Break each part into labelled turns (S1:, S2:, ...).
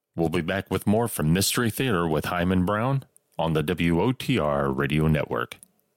S1: We'll be back with more from Mystery Theater with Hyman Brown on the WOTR Radio Network.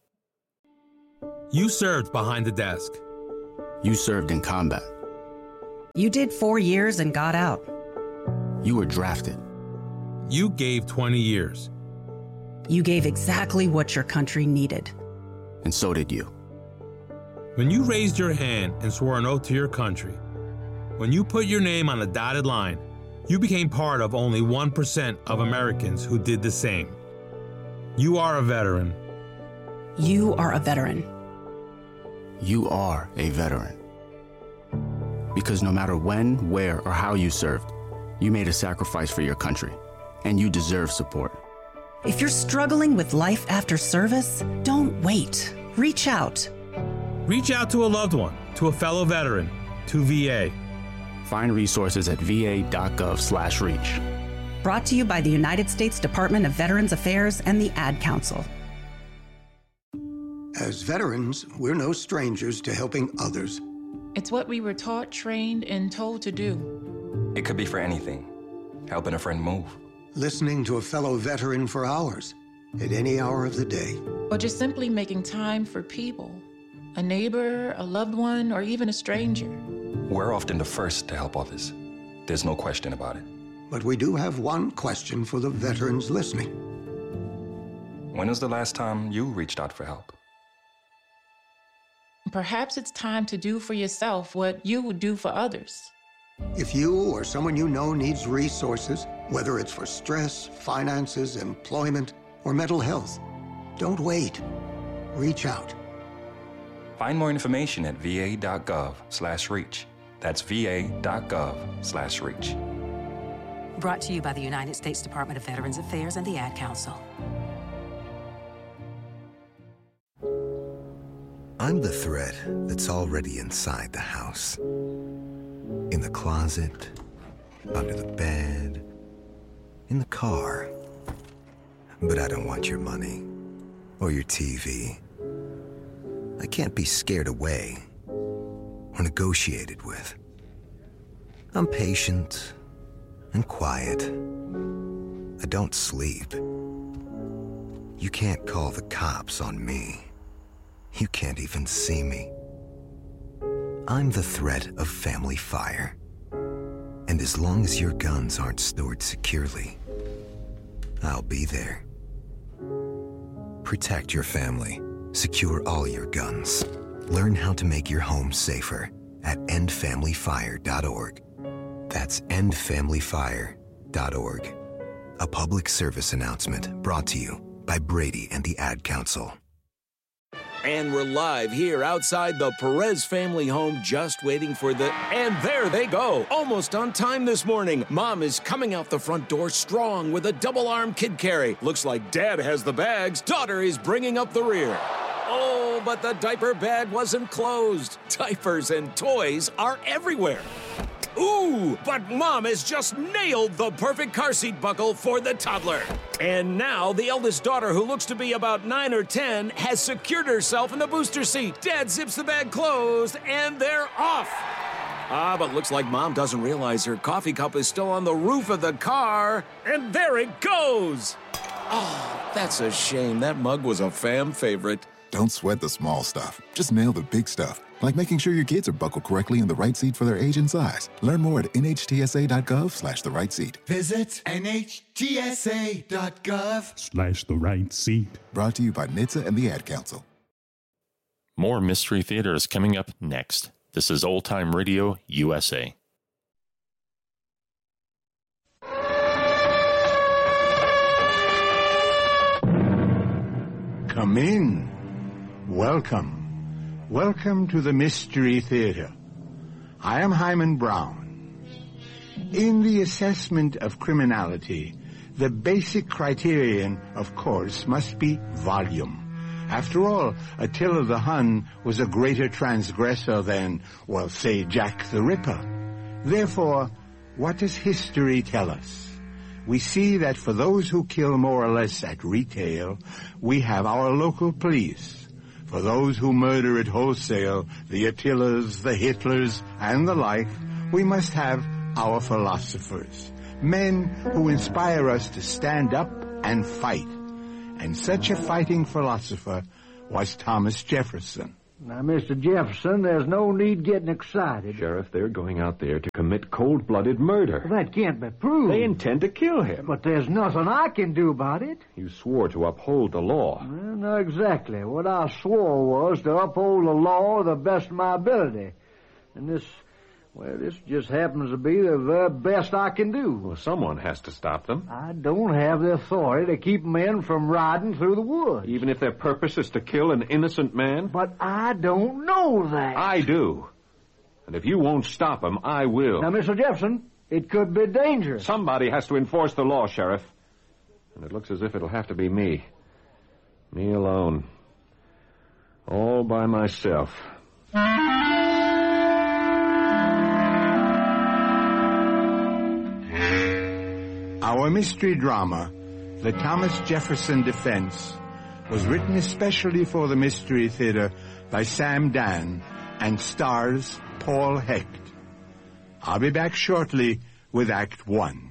S2: You served behind the desk.
S3: You served in combat.
S4: You did 4 years and got out.
S3: You were drafted.
S2: You gave 20 years.
S4: You gave exactly what your country needed.
S3: And so did you.
S2: When you raised your hand and swore an oath to your country, when you put your name on a dotted line, you became part of only 1% of Americans who did the same. You are a veteran.
S4: You are a veteran.
S3: You are a veteran. Because no matter when, where, or how you served, you made a sacrifice for your country, and you deserve support.
S4: If you're struggling with life after service, don't wait. Reach out.
S2: Reach out to a loved one, to a fellow veteran, to VA.
S3: Find resources at va.gov/reach.
S4: Brought to you by the United States Department of Veterans Affairs and the Ad Council.
S5: As veterans, we're no strangers to helping others.
S6: It's what we were taught, trained, and told to do.
S7: It could be for anything. Helping a friend move.
S5: Listening to a fellow veteran for hours, at any hour of the day.
S6: Or just simply making time for people. A neighbor, a loved one, or even a stranger.
S7: We're often the first to help others. There's no question about it.
S5: But we do have one question for the veterans listening.
S7: When was the last time you reached out for help?
S6: Perhaps it's time to do for yourself what you would do for others.
S5: If you or someone you know needs resources, whether it's for stress, finances, employment, or mental health, don't wait. Reach out.
S7: Find more information at va.gov/reach. That's va.gov/reach.
S8: Brought to you by the United States Department of Veterans Affairs and the Ad Council.
S9: I'm the thread that's already inside the house. In the closet, under the bed, in the car. But I don't want your money or your TV. I can't be scared away or negotiated with. I'm patient and quiet. I don't sleep. You can't call the cops on me. You can't even see me. I'm the threat of family fire. And as long as your guns aren't stored securely, I'll be there. Protect your family. Secure all your guns. Learn how to make your home safer at endfamilyfire.org. That's endfamilyfire.org. A public service announcement brought to you by Brady and the Ad Council.
S10: And we're live here outside the Perez family home, just waiting for the... And there they go, almost on time this morning. Mom is coming out the front door strong with a double-arm kid carry. Looks like Dad has the bags. Daughter is bringing up the rear. Oh, but the diaper bag wasn't closed. Diapers and toys are everywhere. Ooh, but Mom has just nailed the perfect car seat buckle for the toddler. And now the eldest daughter, who looks to be about 9 or 10, has secured herself in the booster seat. Dad zips the bag closed, and they're off. But looks like Mom doesn't realize her coffee cup is still on the roof of the car. And there it goes. Oh, that's a shame. That mug was a fam favorite.
S11: Don't sweat the small stuff. Just nail the big stuff. Like making sure your kids are buckled correctly in the right seat for their age and size. Learn more at nhtsa.gov/the right seat.
S12: Visit nhtsa.gov/the right seat.
S11: Brought to you by NHTSA and the Ad Council.
S1: More Mystery Theater is coming up next. This is Old Time Radio USA.
S13: Come in. Welcome. Welcome to the Mystery Theater. I am Hyman Brown. In the assessment of criminality, the basic criterion, of course, must be volume. After all, Attila the Hun was a greater transgressor than, well, say, Jack the Ripper. Therefore, what does history tell us? We see that for those who kill more or less at retail, we have our local police. For those who murder at wholesale, the Attilas, the Hitlers, and the like, we must have our philosophers. Men who inspire us to stand up and fight. And such a fighting philosopher was Thomas Jefferson.
S14: Now, Mr. Jefferson, there's no need getting excited.
S15: Sheriff, they're going out there to commit cold-blooded murder.
S14: Well, that can't be proved.
S15: They intend to kill him.
S14: But there's nothing I can do about it.
S15: You swore to uphold the law.
S14: Well, not exactly. What I swore was to uphold the law to the best of my ability. And this just happens to be the very best I can do.
S15: Well, someone has to stop them.
S14: I don't have the authority to keep men from riding through the woods.
S15: Even if their purpose is to kill an innocent man?
S14: But I don't know that.
S15: I do. And if you won't stop them, I will.
S14: Now, Mr. Jefferson, it could be dangerous.
S15: Somebody has to enforce the law, Sheriff. And it looks as if it'll have to be me. Me alone. All by myself.
S13: Our mystery drama, The Thomas Jefferson Defense, was written especially for the Mystery Theater by Sam Dan and stars Paul Hecht. I'll be back shortly with Act 1.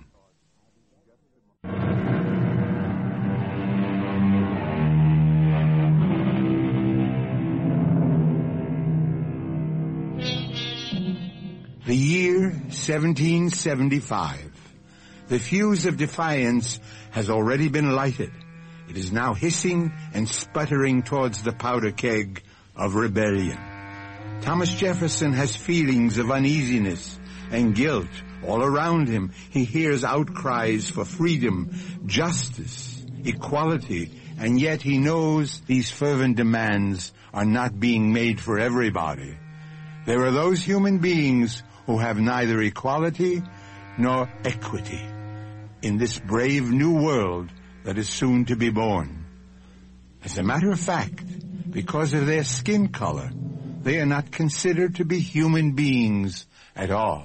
S13: The year 1775. The fuse of defiance has already been lighted. It is now hissing and sputtering towards the powder keg of rebellion. Thomas Jefferson has feelings of uneasiness and guilt all around him. He hears outcries for freedom, justice, equality, and yet he knows these fervent demands are not being made for everybody. There are those human beings who have neither equality nor equity in this brave new world that is soon to be born. As a matter of fact, because of their skin color, they are not considered to be human beings at all.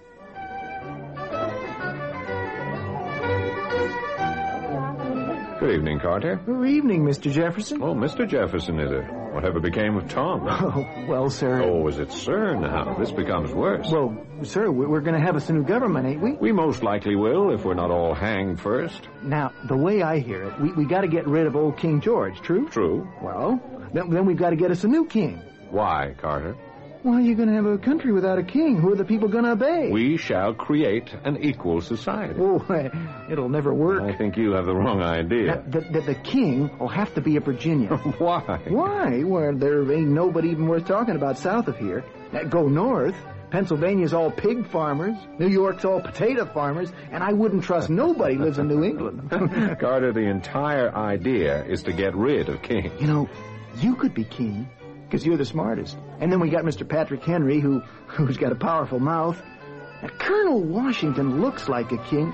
S15: Good evening, Carter.
S16: Good evening, Mr. Jefferson.
S15: Oh, Mr. Jefferson, is it? Whatever became of Tom?
S16: Oh, well, sir...
S15: Oh, is it sir now? This becomes worse.
S16: Well, sir, we're going to have us a new government, ain't we?
S15: We most likely will, if we're not all hanged first.
S16: Now, the way I hear it, we got to get rid of old King George, true?
S15: True.
S16: Well, then we've got to get us a new king.
S15: Why, Carter?
S16: Why are you going to have a country without a king? Who are the people going to obey?
S15: We shall create an equal society.
S16: Oh, it'll never work.
S15: I think you have the wrong idea.
S16: The king will have to be a Virginian.
S15: Why?
S16: Why? Well, there ain't nobody even worth talking about south of here. Go north. Pennsylvania's all pig farmers. New York's all potato farmers. And I wouldn't trust nobody lives in New England.
S15: Carter, the entire idea is to get rid of kings.
S16: You know, you could be king. Because you're the smartest. And then we got Mr. Patrick Henry, who's got a powerful mouth. And Colonel Washington looks like a king.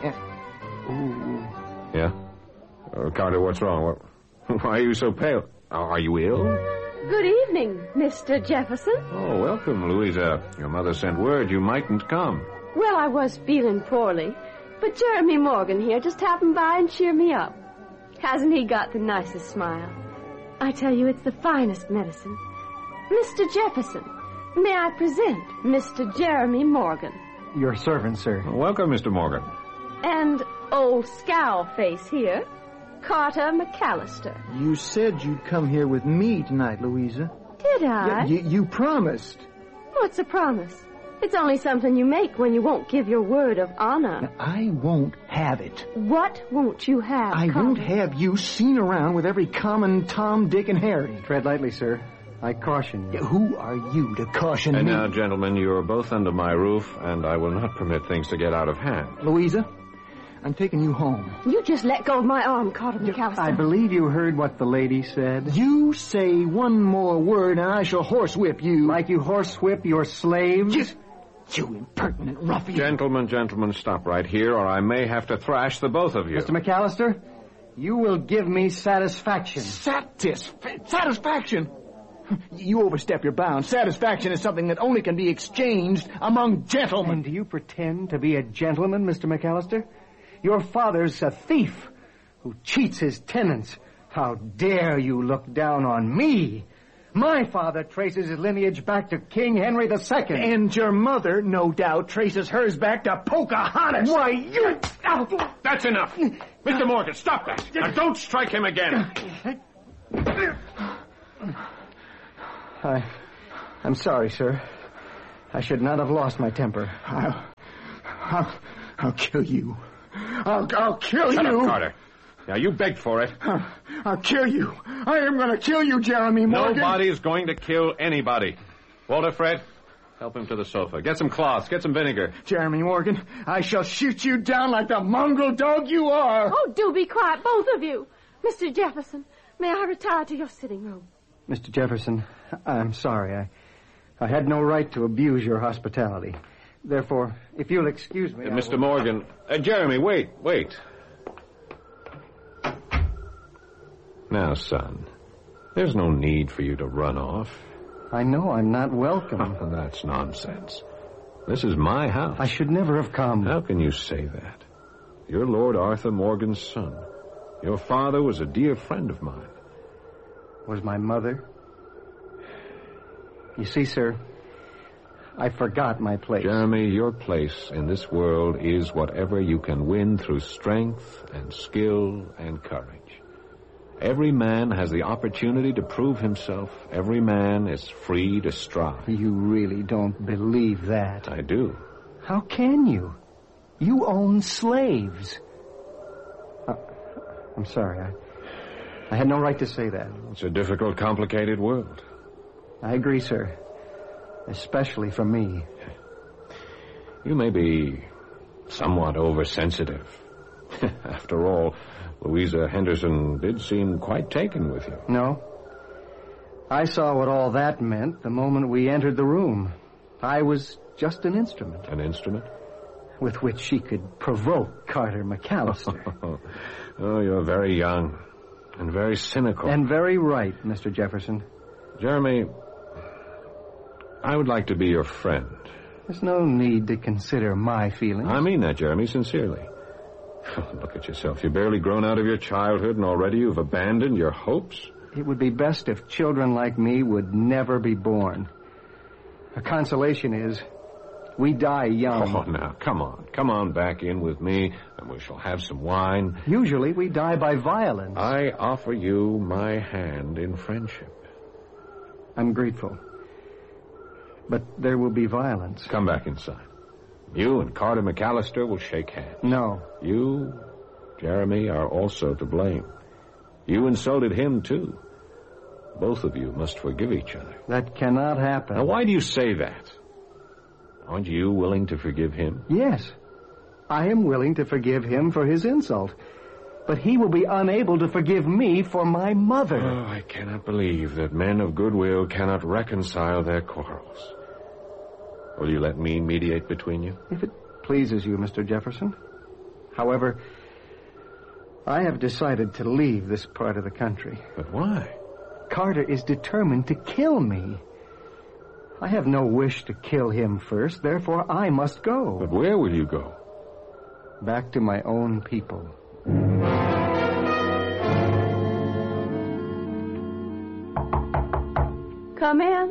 S16: Ooh.
S15: Yeah? Carter, what's wrong? Why are you so pale? Are you ill?
S17: Good evening, Mr. Jefferson.
S15: Oh, welcome, Louisa. Your mother sent word you mightn't come.
S17: Well, I was feeling poorly. But Jeremy Morgan here just happened by and cheered me up. Hasn't he got the nicest smile? I tell you, it's the finest medicine. Mr. Jefferson, may I present Mr. Jeremy Morgan?
S16: Your servant, sir.
S15: Welcome, Mr. Morgan.
S17: And old Scowl Face here, Carter McAllister.
S16: You said you'd come here with me tonight, Louisa.
S17: Did I?
S16: Yeah, you promised.
S17: What's a promise? It's only something you make when you won't give your word of honor.
S16: Now, I won't have it.
S17: What won't you have,
S16: I
S17: Carter?
S16: won't have you seen around with every common Tom, Dick, and Harry.
S14: Tread lightly, sir. I caution you.
S16: Who are you to caution me?
S15: And now, gentlemen, you are both under my roof, and I will not permit things to get out of hand.
S16: Louisa, I'm taking you home.
S17: You just let go of my arm, Carter McAllister.
S14: I believe you heard what the lady said.
S16: You say one more word, and I shall horsewhip you.
S14: Like you horsewhip your slaves?
S16: You impertinent ruffian.
S15: Gentlemen, stop right here, or I may have to thrash the both of you.
S14: Mr. McAllister, you will give me satisfaction.
S16: Satisfaction? You overstep your bounds. Satisfaction is something that only can be exchanged among gentlemen.
S14: And do you pretend to be a gentleman, Mr. McAllister? Your father's a thief who cheats his tenants. How dare you look down on me, My father traces his lineage back to King Henry II.
S16: And your mother, no doubt, traces hers back to Pocahontas.
S14: Why, you...
S15: That's enough. Mr. Morgan, stop that. Now, don't strike him again.
S14: I'm sorry, sir. I should not have lost my temper.
S16: I'll kill you. I'll kill
S15: Shut
S16: you.
S15: up, Carter. Now, you begged for it.
S16: I'll kill you. I am going to kill you, Jeremy Morgan.
S15: Nobody's going to kill anybody. Walter, Fred, help him to the sofa. Get some cloths. Get some vinegar.
S16: Jeremy Morgan, I shall shoot you down like the mongrel dog you are.
S17: Oh, do be quiet, both of you. Mr. Jefferson, may I retire to your sitting room?
S14: Mr. Jefferson, I'm sorry. I had no right to abuse your hospitality. Therefore, if you'll excuse me...
S15: Mr. Morgan... Jeremy, wait. Now, son, there's no need for you to run off.
S14: I know I'm not welcome.
S15: Oh, that's nonsense. This is my house.
S14: I should never have come.
S15: How can you say that? You're Lord Arthur Morgan's son. Your father was a dear friend of mine.
S14: Was my mother? You see, sir, I forgot my place.
S15: Jeremy, your place in this world is whatever you can win through strength and skill and courage. Every man has the opportunity to prove himself. Every man is free to strive.
S14: You really don't believe that.
S15: I do.
S14: How can you? You own slaves. I'm sorry. I had no right to say that.
S15: It's a difficult, complicated world.
S14: I agree, sir. Especially for me.
S15: You may be somewhat oversensitive. After all, Louisa Henderson did seem quite taken with you.
S14: No. I saw what all that meant the moment we entered the room. I was just an instrument.
S15: An instrument?
S14: With which she could provoke Carter McAllister.
S15: Oh, you're very young and very cynical.
S14: And very right, Mr. Jefferson.
S15: Jeremy, I would like to be your friend.
S14: There's no need to consider my feelings.
S15: I mean that, Jeremy, sincerely. Look at yourself. You've barely grown out of your childhood, and already you've abandoned your hopes.
S14: It would be best if children like me would never be born. A consolation is, we die young.
S15: Oh, now, come on. Come on back in with me, and we shall have some wine.
S14: Usually we die by violence.
S15: I offer you my hand in friendship.
S14: I'm grateful. But there will be violence.
S15: Come back inside. You and Carter McAllister will shake hands.
S14: No.
S15: You, Jeremy, are also to blame. You insulted him, too. Both of you must forgive each other.
S14: That cannot happen.
S15: Now, why do you say that? Aren't you willing to forgive him?
S14: Yes. I am willing to forgive him for his insult. But he will be unable to forgive me for my mother.
S15: Oh, I cannot believe that men of goodwill cannot reconcile their quarrels. Will you let me mediate between you?
S14: If it pleases you, Mr. Jefferson. However, I have decided to leave this part of the country.
S15: But why?
S14: Carter is determined to kill me. I have no wish to kill him first, therefore I must go.
S15: But where will you go?
S14: Back to my own people.
S17: Come in.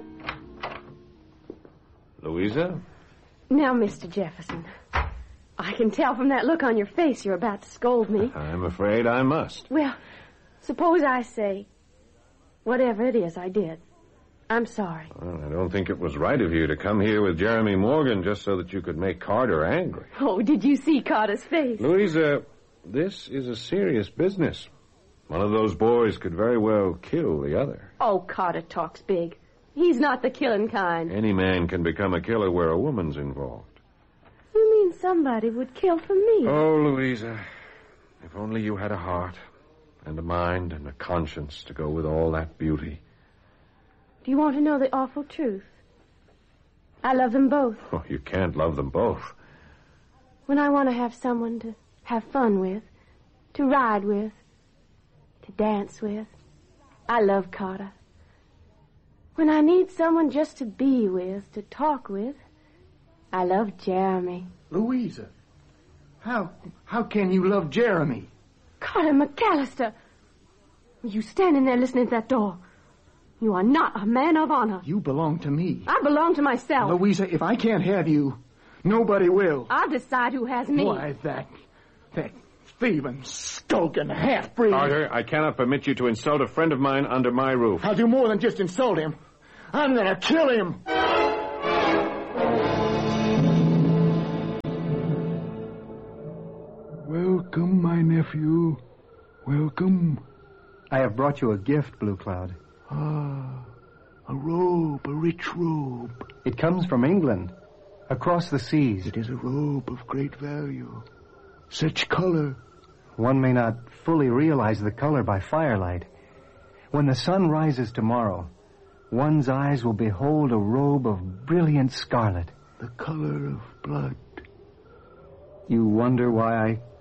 S15: Louisa?
S17: Now, Mr. Jefferson, I can tell from that look on your face you're about to scold me.
S15: I'm afraid I must.
S17: Well, suppose I say, whatever it is I did, I'm sorry.
S15: Well, I don't think it was right of you to come here with Jeremy Morgan just so that you could make Carter angry.
S17: Oh, did you see Carter's face?
S15: Louisa, this is a serious business. One of those boys could very well kill the other.
S17: Oh, Carter talks big. He's not the killing kind.
S15: Any man can become a killer where a woman's involved.
S17: You mean somebody would kill for me?
S15: Oh, Louisa, if only you had a heart and a mind and a conscience to go with all that beauty.
S17: Do you want to know the awful truth? I love them both.
S15: Oh, you can't love them both.
S17: When I want to have someone to have fun with, to ride with, to dance with, I love Carter. When I need someone just to be with, to talk with, I love Jeremy.
S16: Louisa, how can you love Jeremy?
S17: Carter McAllister! You standing there listening at that door. You are not a man of honor.
S16: You belong to me.
S17: I belong to myself.
S16: Louisa, if I can't have you, nobody will.
S17: I'll decide who has me.
S16: Why, that thieving, skulking half-breed.
S15: Arthur, I cannot permit you to insult a friend of mine under my roof.
S16: I'll do more than just insult him. I'm going to kill him.
S13: Welcome, my nephew. Welcome.
S18: I have brought you a gift, Blue Cloud.
S13: Ah, a robe, a rich robe.
S18: It comes from England, across the seas.
S13: It is a robe of great value. Such color.
S18: One may not fully realize the color by firelight. When the sun rises tomorrow, one's eyes will behold a robe of brilliant scarlet.
S13: The color of blood.
S18: You wonder why I